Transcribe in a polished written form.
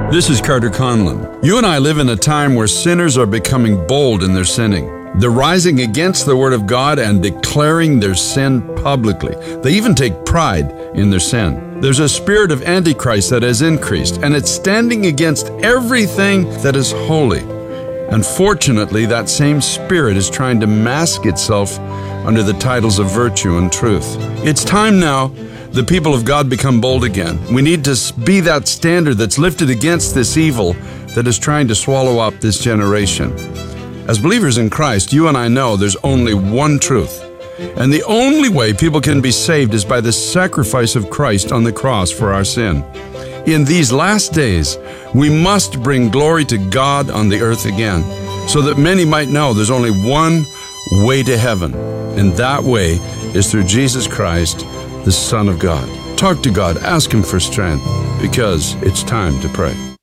This is Carter Conlon. You and I live in a time where sinners are becoming bold in their sinning. They're rising against the Word of God and declaring their sin publicly. They even take pride in their sin. There's a spirit of Antichrist that has increased, and it's standing against everything that is holy. Unfortunately, that same spirit is trying to mask itself under the titles of virtue and truth. It's time now the people of God become bold again. We need to be that standard that's lifted against this evil that is trying to swallow up this generation. As believers in Christ, you and I know there's only one truth. And the only way people can be saved is by the sacrifice of Christ on the cross for our sin. In these last days, we must bring glory to God on the earth again, so that many might know there's only one way to heaven, and that way is through Jesus Christ, the Son of God. Talk to God, ask Him for strength, because it's time to pray.